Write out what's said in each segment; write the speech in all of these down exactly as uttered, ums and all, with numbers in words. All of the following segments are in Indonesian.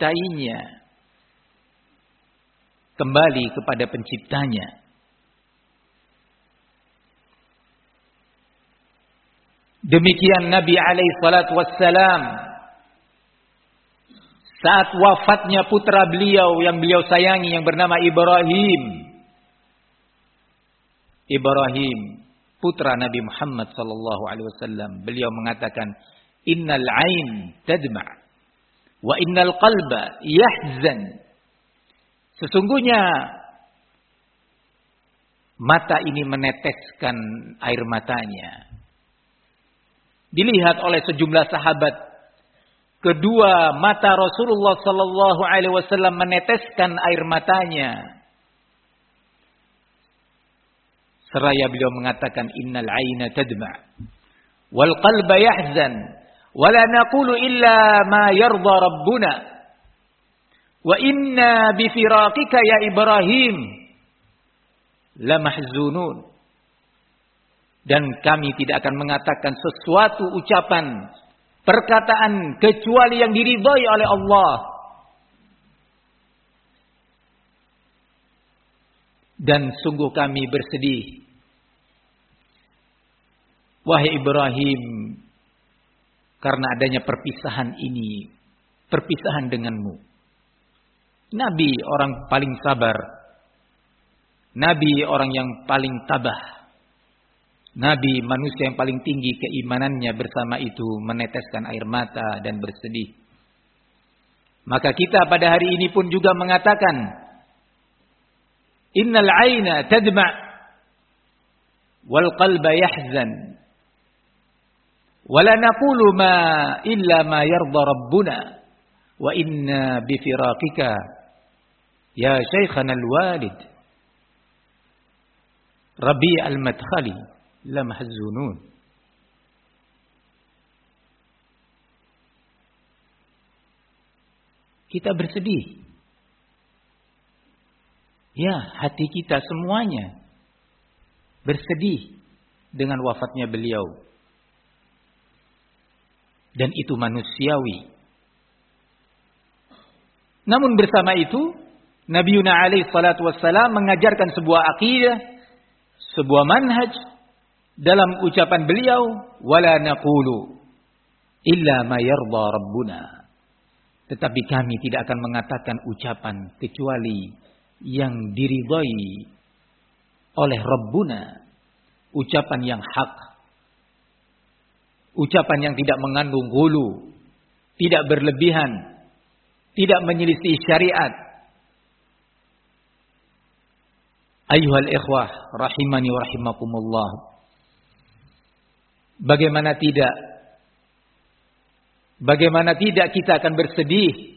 mencintainya kembali kepada penciptanya. Demikian Nabi alaihi salatu wassalam saat wafatnya putra beliau yang beliau sayangi yang bernama Ibrahim. Ibrahim, putra Nabi Muhammad sallallahu alaihi wasallam, beliau mengatakan, "Innal 'ain tadma' wa innal qalba yahzan." Sesungguhnya mata ini meneteskan air matanya. Dilihat oleh sejumlah sahabat, kedua mata Rasulullah sallallahu alaihi wasallam meneteskan air matanya. Seraya beliau mengatakan, "Innal 'aina tadma' wal qalba yahzan wa la naqulu illa ma yarda rabbuna wa inna bi firaqika ya Ibrahim la mahzunun." Dan kami tidak akan mengatakan sesuatu ucapan, perkataan kecuali yang diridhai oleh Allah. Dan sungguh kami bersedih, wahai Ibrahim, karena adanya perpisahan ini, perpisahan denganmu. Nabi orang paling sabar, Nabi orang yang paling tabah, Nabi manusia yang paling tinggi keimanannya, bersama itu meneteskan air mata dan bersedih. Maka kita pada hari ini pun juga mengatakan, "Innal 'aina tadma' wal qalba yahzan wa la naqulu ma illa ma yarda rabbuna wa inna bi firaqika ya shaykhana al-walid Rabi' al-Madkhali la mahzunun." Kita bersedih. Ya, hati kita semuanya bersedih dengan wafatnya beliau. Dan itu manusiawi. Namun bersama itu, Nabi Yuna alaihi salatu wassalam mengajarkan sebuah akidah, sebuah manhaj dalam ucapan beliau, "Wala naqulu illa ma yarda rabbuna." Tetapi kami tidak akan mengatakan ucapan kecuali yang diridhai oleh Rabbuna, ucapan yang hak, ucapan yang tidak mengandung ghulu, tidak berlebihan, tidak menyelisih syariat. Ayyuhal ikhwah rahimani wa rahimakumullah. Bagaimana tidak? Bagaimana tidak kita akan bersedih?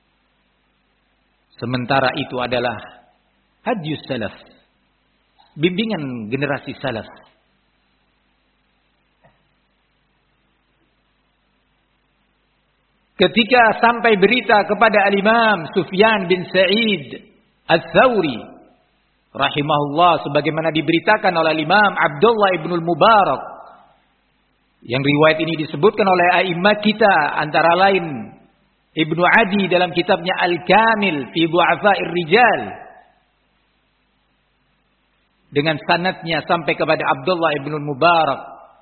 Sementara itu adalah hadis salaf, bimbingan generasi salaf. Ketika sampai berita kepada Al-Imam Sufyan bin Sa'id Ats-Tsauri rahimahullah, sebagaimana diberitakan oleh Imam Abdullah ibn al-Mubarak, yang riwayat ini disebutkan oleh a'immat kita, antara lain Ibnu Adi dalam kitabnya Al-Kamil fi Du'afa'ir Rijal, dengan sanadnya sampai kepada Abdullah ibn al-Mubarak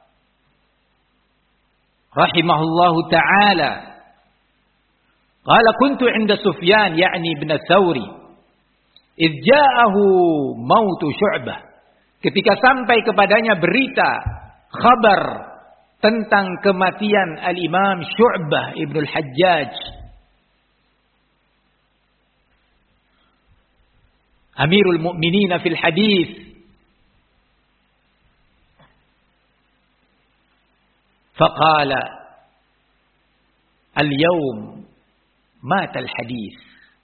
rahimahullahu ta'ala, qala kuntu 'inda Sufyan ya'ni ibn Tsauri idh ja'ahu mautu Syu'bah, ketika sampai kepadanya berita, khabar tentang kematian Al-Imam Syu'bah ibn al-Hajjaj, Amirul Mu'minin fil hadis. Faqala al-yawm mata al-hadis.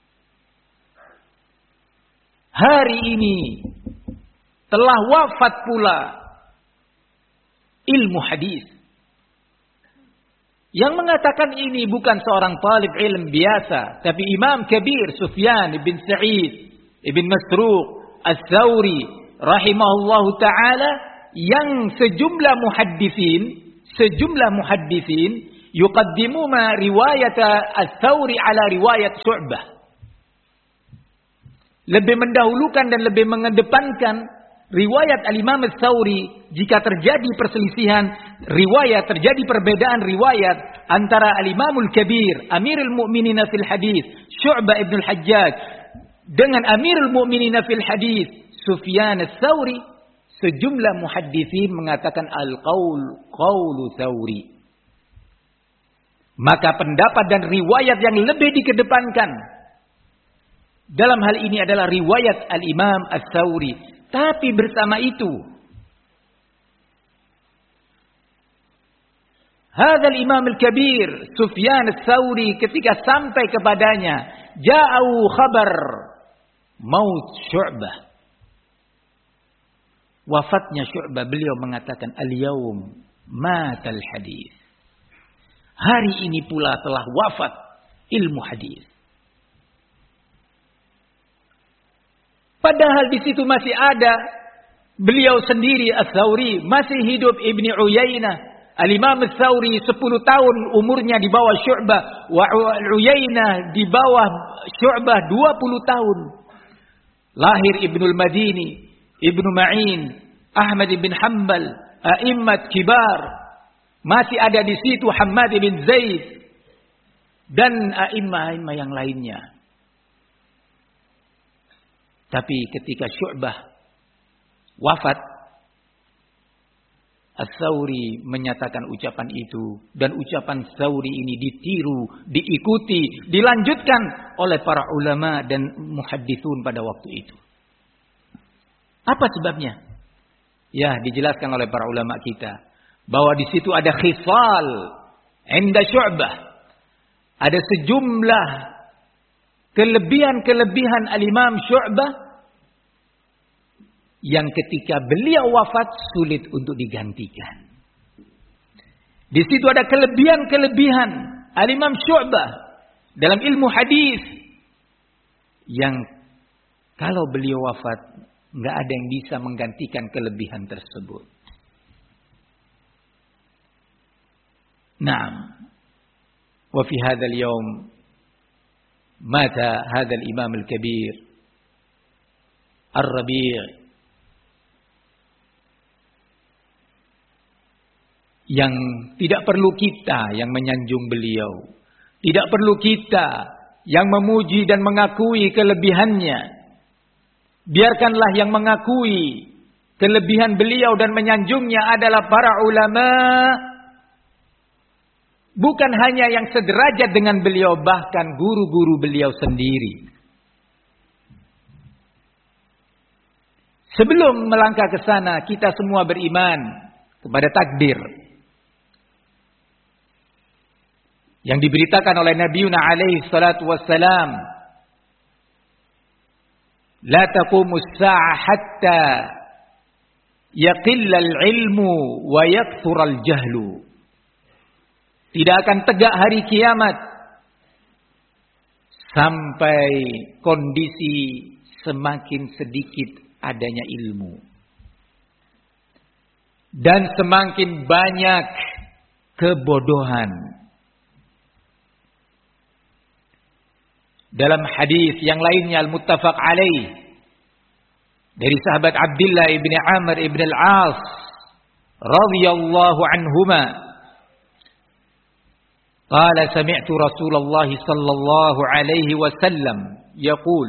Hari ini telah wafat pula ilmu hadis. Yang mengatakan ini bukan seorang talib ilm biasa, tapi Imam Kabir Sufyan bin Sa'id Ibn Masruq Ats-Tsauri rahimahullahu ta'ala, yang sejumlah muhaddisin, sejumlah muhaddisin yuqaddimuna riwayat Ats-Tsauri ala riwayat Syu'bah. Lebih mendahulukan dan lebih mengedepankan riwayat Al-Imam Ats-Tsauri jika terjadi perselisihan riwayat, terjadi perbedaan riwayat antara Al-Imamul Kabir, Amirul Mukminin fil Hadis, Syu'bah ibn al-Hajjaj dengan Amirul Mukminin fil Hadis, Sufyan Ats-Tsauri, sejumlah muhadditsin mengatakan al-qaul qaulu Tsauri. Maka pendapat dan riwayat yang lebih dikedepankan dalam hal ini adalah riwayat Al-Imam Ats-Tsauri. Tapi bersama itu, hadzal Imam al-Kabir, Sufyan Ats-Tsauri, ketika sampai kepadanya ja'u khabar maut Syu'bah, wafatnya Syu'bah, beliau mengatakan al-yaum matal hadis. Hari ini pula telah wafat ilmu hadis. Padahal di situ masih ada beliau sendiri Ats-Tsauri, masih hidup Ibnu Uyainah. Al-Imam Ats-Tsauri sepuluh tahun umurnya di bawah Syu'bah, wa Uyainah di bawah Syu'bah dua puluh tahun. Lahir Ibnul Madini, Ibnu Ma'in, Ahmad bin Hanbal, a'immat kibar. Masih ada di situ Hammad bin Zaid dan a'immah-a'immah yang lainnya. Tapi ketika Syu'bah wafat, Ats-Tsauri menyatakan ucapan itu, dan ucapan Ats-Tsauri ini ditiru, diikuti, dilanjutkan oleh para ulama dan muhadditsun pada waktu itu. Apa sebabnya? Ya, dijelaskan oleh para ulama kita bahwa di situ ada khisal inda Syu'bah. Ada sejumlah kelebihan-kelebihan Al-Imam Syu'bah yang ketika beliau wafat sulit untuk digantikan. Di situ ada kelebihan-kelebihan Al-Imam Syu'bah dalam ilmu hadis yang kalau beliau wafat enggak ada yang bisa menggantikan kelebihan tersebut. Naam. Wa fi hadzal yaum mata hadzal Imam al-Kabir Ar-Rabi' yang tidak perlu kita yang menyanjung beliau, tidak perlu kita yang memuji dan mengakui kelebihannya. Biarkanlah yang mengakui kelebihan beliau dan menyanjungnya adalah para ulama. Bukan hanya yang sederajat dengan beliau, bahkan guru-guru beliau sendiri. Sebelum melangkah ke sana, kita semua beriman kepada takdir yang diberitakan oleh Nabiuna alaihi salatu wassalam. La taqumus sa'ah hatta yaqilla al-ilmu wa yakthura al-jahlu. Tidak akan tegak hari kiamat sampai kondisi semakin sedikit adanya ilmu dan semakin banyak kebodohan. Dalam hadis yang lainnya al-muttafaq alaih dari sahabat Abdullah ibn Amr ibn al-As radhiyallahu anhuma, qala sami'tu Rasulullah sallallahu alaihi wasallam yaqul,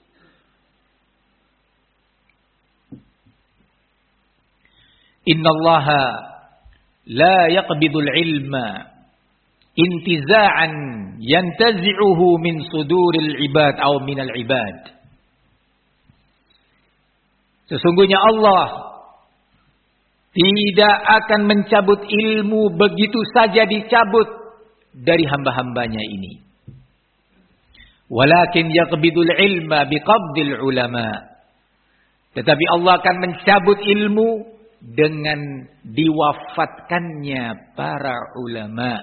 inna Allah la yaqbidul ilma intiza'an yantazi'uhu min suduril ibad atau minal ibad. Sesungguhnya Allah tidak akan mencabut ilmu begitu saja dicabut dari hamba-hambanya ini. Walakin yaqbidul ilma biqabdil ulama. Tetapi Allah akan mencabut ilmu dengan diwafatkannya para ulama.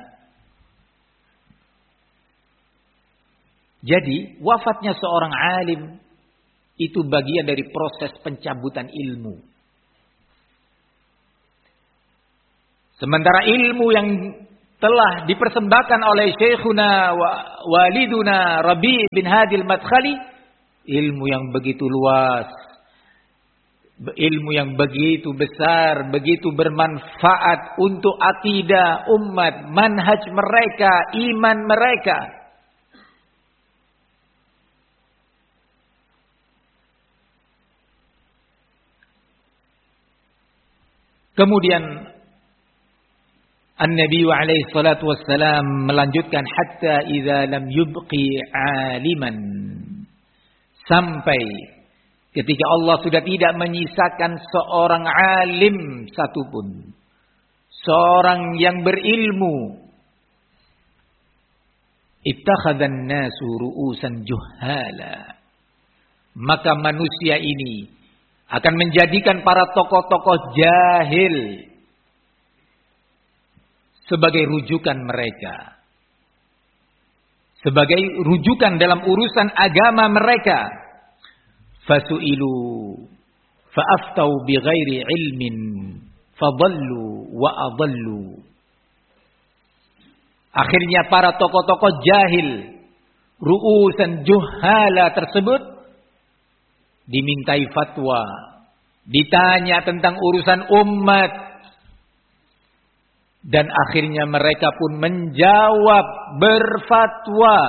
Jadi wafatnya seorang alim itu bagian dari proses pencabutan ilmu. Sementara ilmu yang telah dipersembahkan oleh Syekhuna wa waliduna Rabi' bin Hadi al-Madkhali, ilmu yang begitu luas, ilmu yang begitu besar, begitu bermanfaat untuk akidah umat, manhaj mereka, iman mereka. Kemudian An-Nabi alaihi salatu wassalam melanjutkan hatta idza lam yubqi aliman, sampai ketika Allah sudah tidak menyisakan seorang alim satupun, seorang yang berilmu, ittakhadhan nasu ru'usan juhala, maka manusia ini akan menjadikan para tokoh-tokoh jahil sebagai rujukan mereka, sebagai rujukan dalam urusan agama mereka. Fasu'ilu fa'aftau bighairi ilmin fadallu wa adallu. Akhirnya para tokoh-tokoh jahil, ru'usan juhala tersebut dimintai fatwa, ditanya tentang urusan umat, dan akhirnya mereka pun menjawab, berfatwa